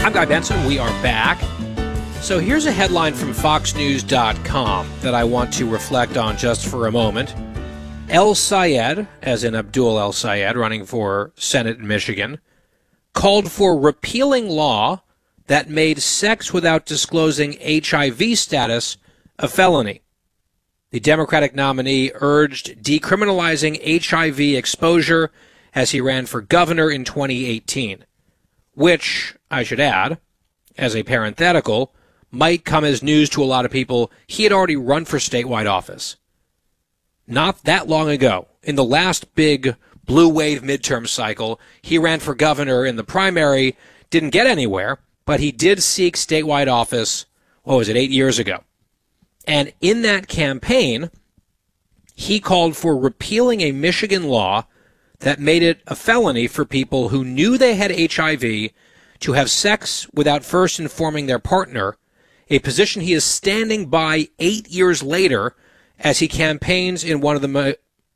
I'm Guy Benson. We are back. So here's a headline from FoxNews.com that I want to reflect on just for a moment. El Sayed, as in Abdul El Sayed, running for Senate in Michigan, called for repealing law that made sex without disclosing HIV status a felony. The Democratic nominee urged decriminalizing HIV exposure as he ran for governor in 2018, which, I should add, as a parenthetical, might come as news to a lot of people. He had already run for statewide office. Not that long ago, in the last big blue wave midterm cycle, he ran for governor in the primary, didn't get anywhere, but he did seek statewide office, 8 years ago. And in that campaign, he called for repealing a Michigan law that made it a felony for people who knew they had HIV to have sex without first informing their partner, a position he is standing by 8 years later as he campaigns in one of the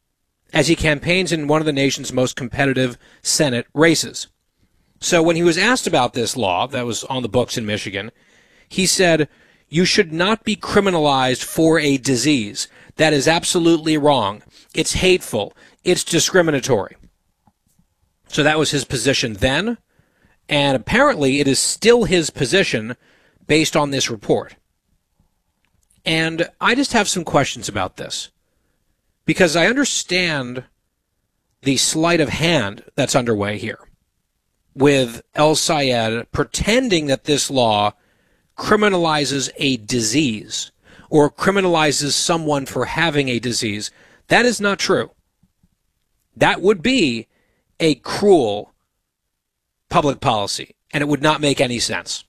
nation's most competitive Senate races. So when he was asked about this law that was on the books in Michigan, he said, "You should not be criminalized for a disease. That is absolutely wrong. It's hateful. It's discriminatory." So that was his position then, and apparently it is still his position based on this report. And I just have some questions about this, because I understand the sleight of hand that's underway here with El Sayed pretending that this law criminalizes a disease or criminalizes someone for having a disease. That is not true. That would be a cruel public policy, and it would not make any sense.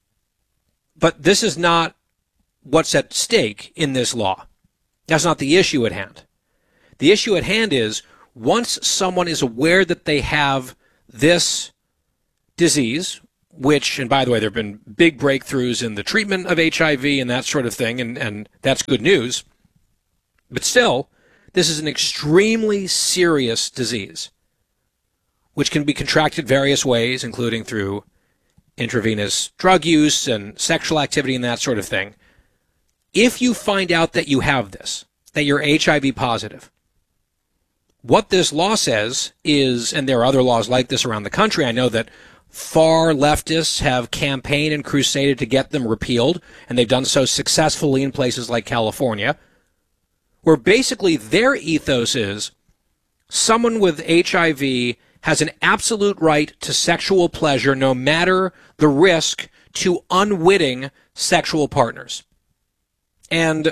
But this is not what's at stake in this law. That's not the issue at hand. The issue at hand is once someone is aware that they have this disease, which, and by the way, there have been big breakthroughs in the treatment of HIV and that sort of thing, and that's good news. But still, this is an extremely serious disease, which can be contracted various ways, including through intravenous drug use and sexual activity and that sort of thing. If you find out that you have this, that you're HIV positive, what this law says is, and there are other laws like this around the country, I know that far leftists have campaigned and crusaded to get them repealed, and they've done so successfully in places like California, where basically their ethos is someone with HIV has an absolute right to sexual pleasure no matter the risk to unwitting sexual partners. And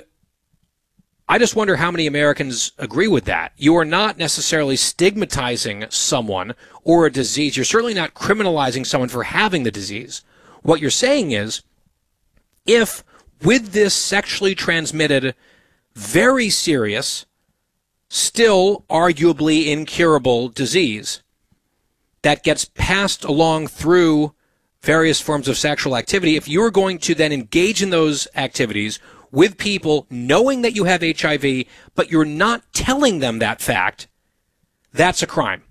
I just wonder how many Americans agree with that. You are not necessarily stigmatizing someone or a disease. You're certainly not criminalizing someone for having the disease. What you're saying is, if with this sexually transmitted, very serious, still arguably incurable disease that gets passed along through various forms of sexual activity, if you're going to then engage in those activities with people knowing that you have HIV, but you're not telling them that fact, that's a crime.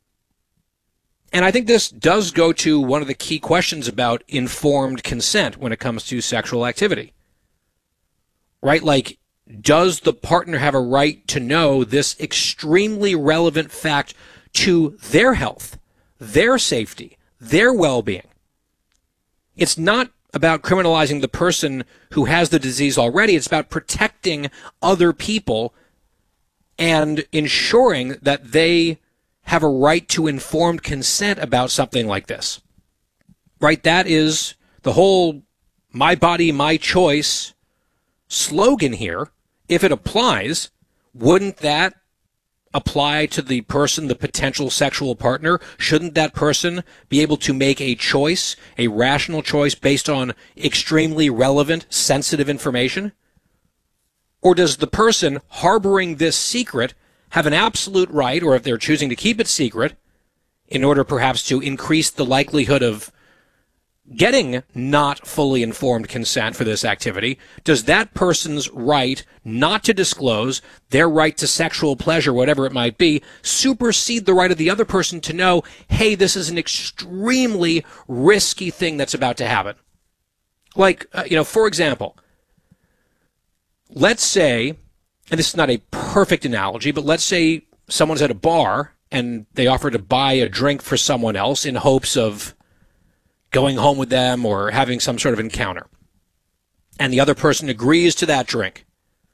And I think this does go to one of the key questions about informed consent when it comes to sexual activity. Right? Like, does the partner have a right to know this extremely relevant fact to their health, their safety, their well-being? It's not about criminalizing the person who has the disease already. It's about protecting other people and ensuring that they have a right to informed consent about something like this. Right? That is the whole my body, my choice slogan here. If it applies, wouldn't that apply to the person, the potential sexual partner? Shouldn't that person be able to make a choice, a rational choice based on extremely relevant, sensitive information? Or does the person harboring this secret have an absolute right, or if they're choosing to keep it secret, in order perhaps to increase the likelihood of getting not fully informed consent for this activity, does that person's right not to disclose, their right to sexual pleasure, whatever it might be, supersede the right of the other person to know, hey, this is an extremely risky thing that's about to happen? Like, for example, let's say, and this is not a perfect analogy, but let's say someone's at a bar and they offer to buy a drink for someone else in hopes of going home with them or having some sort of encounter. And the other person agrees to that drink.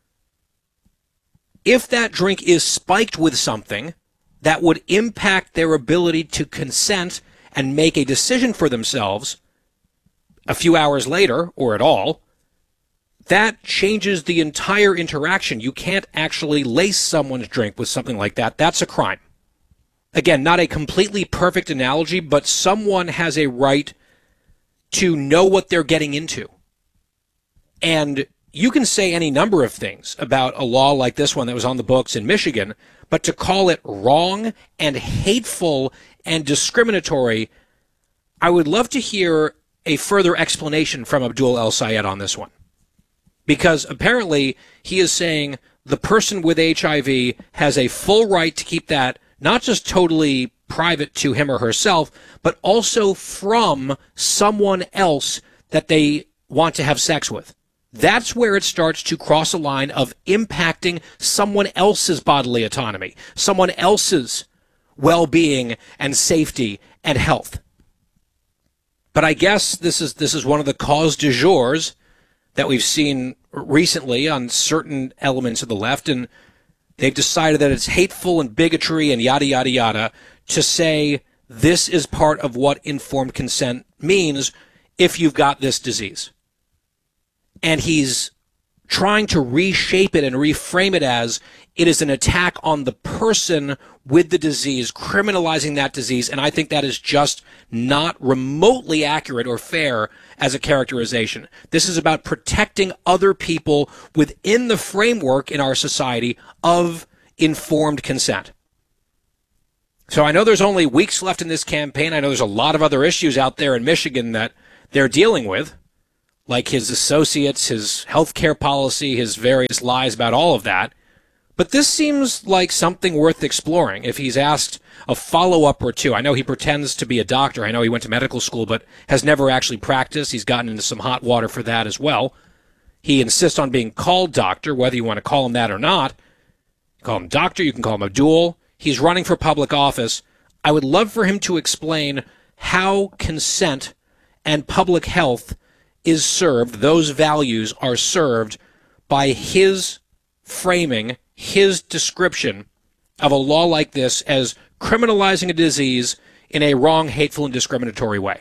If that drink is spiked with something that would impact their ability to consent and make a decision for themselves a few hours later, or at all, that changes the entire interaction. You can't actually lace someone's drink with something like that. That's a crime. Again, not a completely perfect analogy, but someone has a right to know what they're getting into. And you can say any number of things about a law like this one that was on the books in Michigan, but to call it wrong and hateful and discriminatory, I would love to hear a further explanation from Abdul El-Sayed on this one. Because apparently he is saying the person with HIV has a full right to keep that not just totally private to him or herself, but also from someone else that they want to have sex with. That's where it starts to cross a line of impacting someone else's bodily autonomy, someone else's well-being and safety and health. But I guess this is one of the cause du jours that we've seen recently on certain elements of the left, and they've decided that it's hateful and bigotry and yada, yada, yada to say this is part of what informed consent means if you've got this disease. And he's trying to reshape it and reframe it as it is an attack on the person with the disease, criminalizing that disease, and I think that is just not remotely accurate or fair as a characterization. This is about protecting other people within the framework in our society of informed consent. So I know there's only weeks left in this campaign. I know there's a lot of other issues out there in Michigan that they're dealing with, like his associates, his health care policy, his various lies about all of that. But this seems like something worth exploring if he's asked a follow-up or two. I know he pretends to be a doctor. I know he went to medical school, but has never actually practiced. He's gotten into some hot water for that as well. He insists on being called doctor, whether you want to call him that or not. You call him doctor, you can call him Abdul. He's running for public office. I would love for him to explain how consent and public health is served, those values are served by his framing, his description of a law like this as criminalizing a disease in a wrong, hateful, and discriminatory way.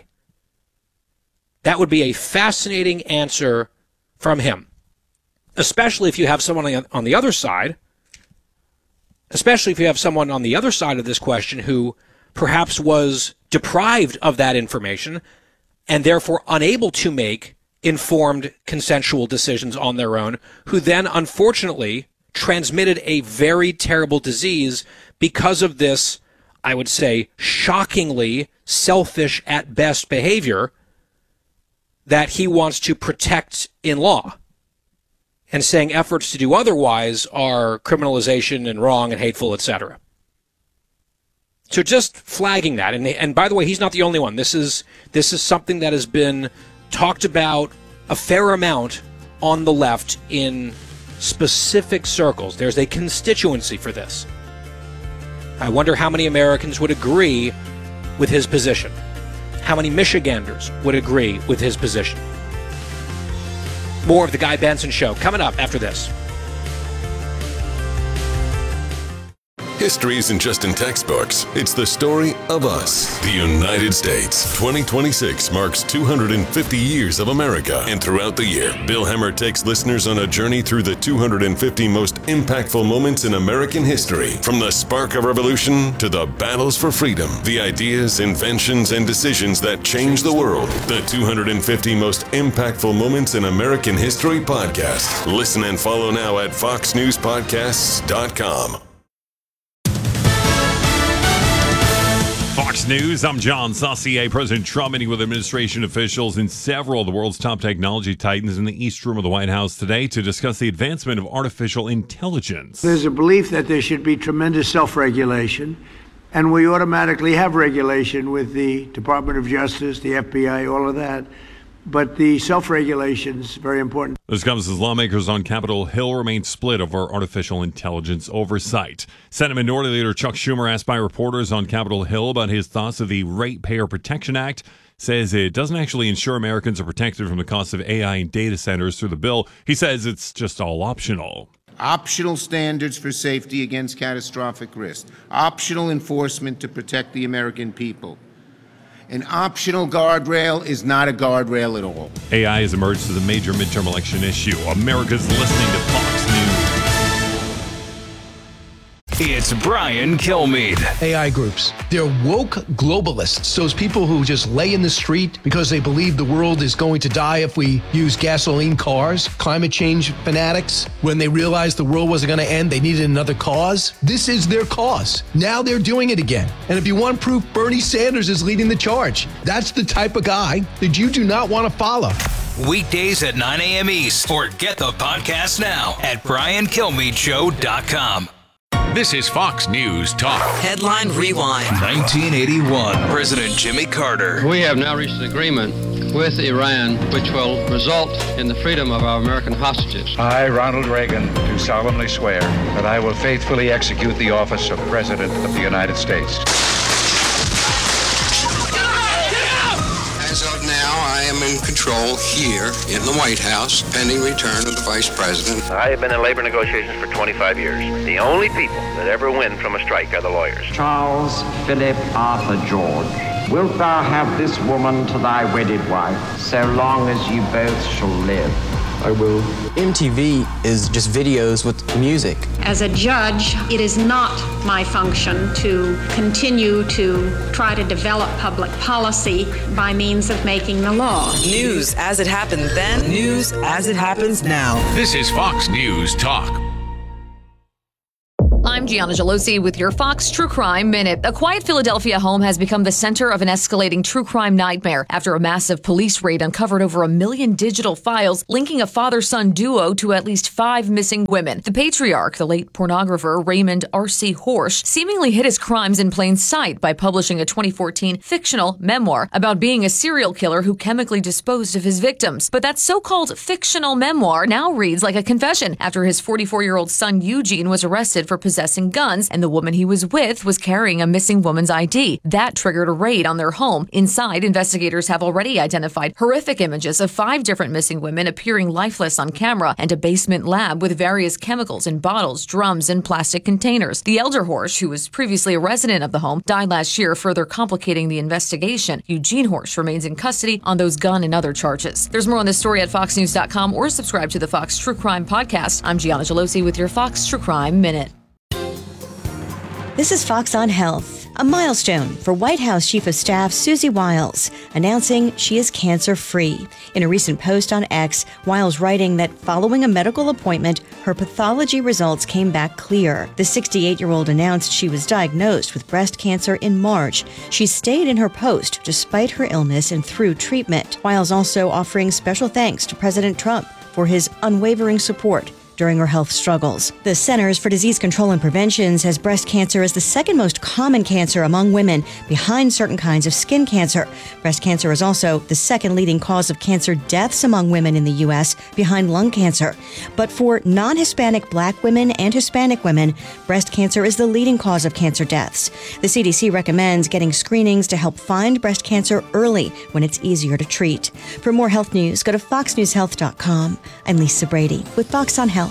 That would be a fascinating answer from him, especially if you have someone on the other side, especially if you have someone on the other side of this question who perhaps was deprived of that information and therefore unable to make informed consensual decisions on their own, who then unfortunately transmitted a very terrible disease because of this, I would say, shockingly selfish at best behavior that he wants to protect in law, and saying efforts to do otherwise are criminalization and wrong and hateful, etc. So just flagging that, and by the way, he's not the only one. This is something that has been talked about a fair amount on the left in specific circles. There's a constituency for this. I wonder how many Americans would agree with his position. How many Michiganders would agree with his position? More of the Guy Benson Show coming up after this. History isn't just in textbooks. It's the story of us, the United States. 2026 marks 250 years of America. And throughout the year, Bill Hemmer takes listeners on a journey through the 250 most impactful moments in American history. From the spark of revolution to the battles for freedom, the ideas, inventions, and decisions that changed the world. The 250 most impactful moments in American history podcast. Listen and follow now at foxnewspodcasts.com. Fox News, I'm John Saucier. President Trump meeting with administration officials and several of the world's top technology titans in the East Room of the White House today to discuss the advancement of artificial intelligence. There's a belief that there should be tremendous self-regulation, and we automatically have regulation with the Department of Justice, the FBI, all of that. But the self-regulation is very important. This comes as lawmakers on Capitol Hill remain split over artificial intelligence oversight. Senate Minority Leader Chuck Schumer, asked by reporters on Capitol Hill about his thoughts of the Ratepayer Protection Act, says it doesn't actually ensure Americans are protected from the cost of AI and data centers through the bill. He says it's just all optional. Optional standards for safety against catastrophic risk. Optional enforcement to protect the American people. An optional guardrail is not a guardrail at all. AI has emerged as a major midterm election issue. America's listening to Fox News. It's Brian Kilmeade. AI groups. They're woke globalists. Those people who just lay in the street because they believe the world is going to die if we use gasoline cars. Climate change fanatics. When they realized the world wasn't going to end, they needed another cause. This is their cause. Now they're doing it again. And if you want proof, Bernie Sanders is leading the charge. That's the type of guy that you do not want to follow. Weekdays at 9 a.m. East. Or get the podcast now at BrianKilmeadeShow.com. This is Fox News Talk. Headline Rewind. 1981. President Jimmy Carter. We have now reached an agreement with Iran which will result in the freedom of our American hostages. I, Ronald Reagan, do solemnly swear that I will faithfully execute the office of President of the United States. As of now, I am in control here in the White House, pending return of the Vice President. I have been in labor negotiations for 25 years. The only people that ever win from a strike are the lawyers. Charles Philip Arthur George, wilt thou have this woman to thy wedded wife, so long as you both shall live? I will. MTV is just videos with music. As a judge, it is not my function to continue to try to develop public policy by means of making the law. News as it happened then, news as it happens now. This is Fox News Talk. I'm Gianna Gelosi with your Fox True Crime Minute. A quiet Philadelphia home has become the center of an escalating true crime nightmare after a massive police raid uncovered over 1 million digital files linking a father-son duo to at least 5 missing women. The patriarch, the late pornographer Raymond R.C. Horsch, seemingly hid his crimes in plain sight by publishing a 2014 fictional memoir about being a serial killer who chemically disposed of his victims. But that so-called fictional memoir now reads like a confession after his 44-year-old son Eugene was arrested for possessing guns, and the woman he was with was carrying a missing woman's ID. That triggered a raid on their home. Inside, investigators have already identified horrific images of 5 different missing women appearing lifeless on camera and a basement lab with various chemicals in bottles, drums, and plastic containers. The elder Horsch, who was previously a resident of the home, died last year, further complicating the investigation. Eugene Horsch remains in custody on those gun and other charges. There's more on this story at foxnews.com or subscribe to the Fox True Crime Podcast. I'm Gianna Gelosi with your Fox True Crime Minute. This is Fox on Health, a milestone for White House Chief of Staff Susie Wiles, announcing she is cancer-free. In a recent post on X, Wiles writing that following a medical appointment, her pathology results came back clear. The 68-year-old announced she was diagnosed with breast cancer in March. She stayed in her post despite her illness and through treatment. Wiles also offering special thanks to President Trump for his unwavering support during her health struggles. The Centers for Disease Control and Prevention says breast cancer is the second most common cancer among women, behind certain kinds of skin cancer. Breast cancer is also the second leading cause of cancer deaths among women in the U.S., behind lung cancer. But for non-Hispanic Black women and Hispanic women, breast cancer is the leading cause of cancer deaths. The CDC recommends getting screenings to help find breast cancer early when it's easier to treat. For more health news, go to foxnewshealth.com. I'm Lisa Brady with Fox on Health.